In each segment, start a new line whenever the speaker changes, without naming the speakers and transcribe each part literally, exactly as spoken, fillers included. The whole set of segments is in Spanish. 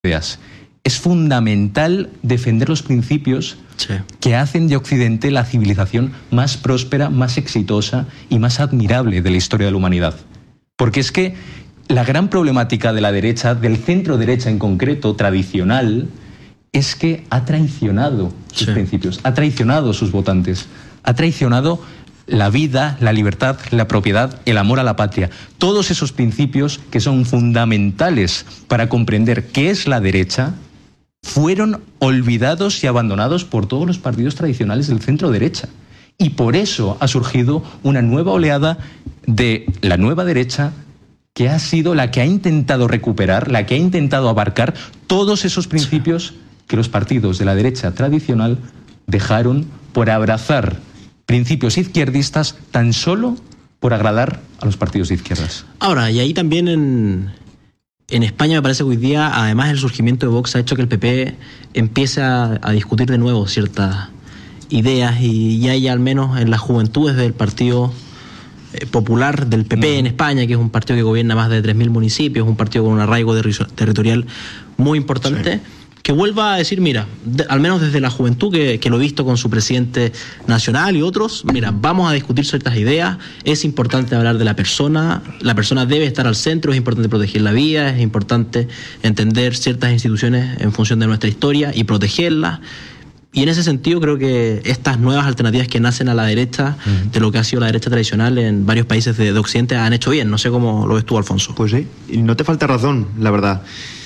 ideas. Es fundamental defender los principios sí. que hacen de Occidente la civilización más próspera, más exitosa y más admirable de la historia de la humanidad. Porque es que la gran problemática de la derecha, del centro derecha en concreto, tradicional, es que ha traicionado sus sí. principios, ha traicionado a sus votantes, ha traicionado la vida, la libertad, la propiedad, el amor a la patria. Todos esos principios que son fundamentales para comprender qué es la derecha fueron olvidados y abandonados por todos los partidos tradicionales del centro derecha. Y por eso ha surgido una nueva oleada de la nueva derecha que ha sido la que ha intentado recuperar, la que ha intentado abarcar todos esos principios que los partidos de la derecha tradicional dejaron por abrazar principios izquierdistas tan solo por agradar a los partidos de izquierdas.
Ahora, y ahí también en, en España me parece que hoy día, además el surgimiento de Vox ha hecho que el P P empiece a, a discutir de nuevo ciertas ideas y ya hay al menos en las juventudes del Partido Popular del P P mm. en España, que es un partido que gobierna más de tres mil municipios, un partido con un arraigo territorial muy importante, sí. que vuelva a decir, mira, de, al menos desde la juventud, que, que lo he visto con su presidente nacional y otros, mira, vamos a discutir ciertas ideas, es importante hablar de la persona, la persona debe estar al centro, es importante proteger la vida, es importante entender ciertas instituciones en función de nuestra historia y protegerlas. Y en ese sentido creo que estas nuevas alternativas que nacen a la derecha, uh-huh. de lo que ha sido la derecha tradicional en varios países de, de Occidente, han hecho bien. No sé cómo lo ves tú, Alfonso.
Pues sí, y no te falta razón, la verdad.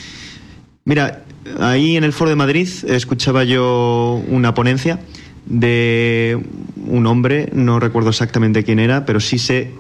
Mira, ahí en el Foro de Madrid escuchaba yo una ponencia de un hombre, no recuerdo exactamente quién era, pero sí sé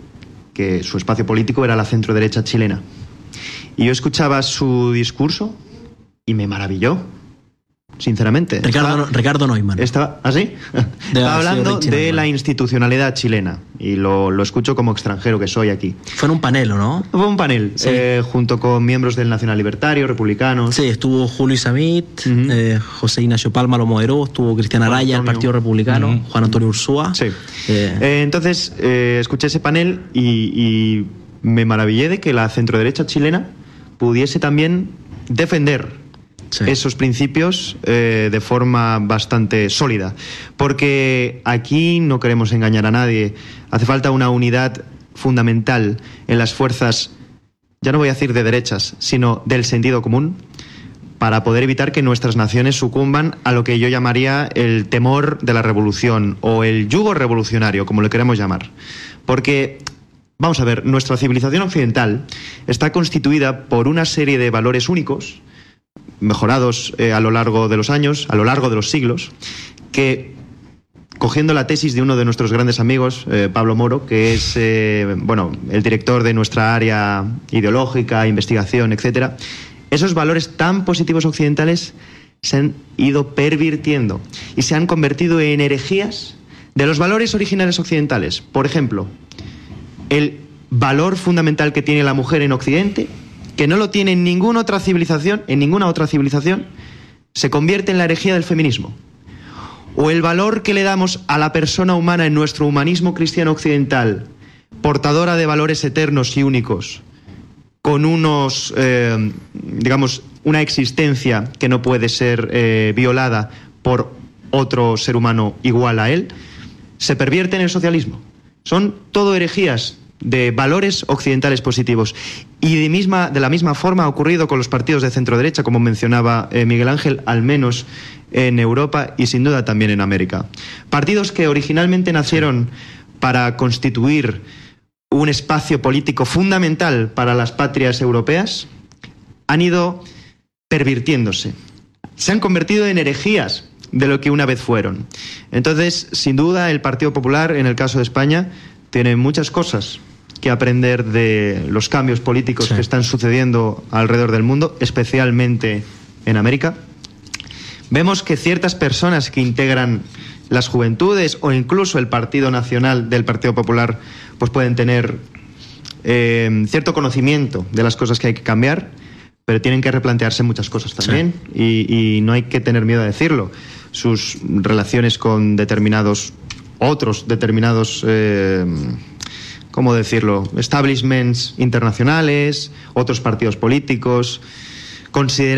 que su espacio político era la centro-derecha chilena. Y yo escuchaba su discurso y me maravilló, sinceramente.
Ricardo, estaba, Ricardo Neumann.
Estaba, ¿ah, sí? Estaba hablando de la institucionalidad chilena y lo, lo escucho como extranjero que soy aquí.
Fue en un panel, ¿o no?
Fue un panel, sí. eh, junto con miembros del Nacional Libertario, republicanos.
Sí, estuvo Julio Isamit, uh-huh. eh, José Ignacio Palma lo moderó, estuvo Cristian Araya, el Partido Republicano, uh-huh. Juan Antonio Ursúa.
Sí. Eh. Eh, entonces, eh, escuché ese panel y, y me maravillé de que la centroderecha chilena pudiese también defender Sí. esos principios eh, de forma bastante sólida, porque aquí no queremos engañar a nadie, hace falta una unidad fundamental en las fuerzas, ya no voy a decir de derechas, sino del sentido común, para poder evitar que nuestras naciones sucumban a lo que yo llamaría el temor de la revolución o el yugo revolucionario, como lo queremos llamar. Porque, vamos a ver, nuestra civilización occidental está constituida por una serie de valores únicos, mejorados eh, a lo largo de los años, a lo largo de los siglos, que, cogiendo la tesis de uno de nuestros grandes amigos, eh, Pablo Moro, que es eh, bueno, el director de nuestra área ideológica, investigación, etcétera, esos valores tan positivos occidentales se han ido pervirtiendo y se han convertido en herejías de los valores originales occidentales. Por ejemplo, el valor fundamental que tiene la mujer en Occidente, que no lo tiene en ninguna otra civilización, en ninguna otra civilización, se convierte en la herejía del feminismo. O el valor que le damos a la persona humana en nuestro humanismo cristiano occidental, portadora de valores eternos y únicos, con unos, eh, digamos, una existencia que no puede ser eh, violada por otro ser humano igual a él, se pervierte en el socialismo. Son todo herejías de valores occidentales positivos. Y de, misma, de la misma forma ha ocurrido con los partidos de centro-derecha, como mencionaba eh, Miguel Ángel, al menos en Europa y sin duda también en América. Partidos que originalmente nacieron para constituir un espacio político fundamental para las patrias europeas, han ido pervirtiéndose. Se han convertido en herejías de lo que una vez fueron. Entonces, sin duda, el Partido Popular, en el caso de España, tiene muchas cosas que aprender de los cambios políticos sí. que están sucediendo alrededor del mundo, especialmente en América. Vemos que ciertas personas que integran las juventudes o incluso el Partido Nacional del Partido Popular pues pueden tener eh, cierto conocimiento de las cosas que hay que cambiar, pero tienen que replantearse muchas cosas también sí. y, y no hay que tener miedo a decirlo. Sus relaciones con determinados, otros determinados... Eh, ¿cómo decirlo?, establishments internacionales, otros partidos políticos, considerar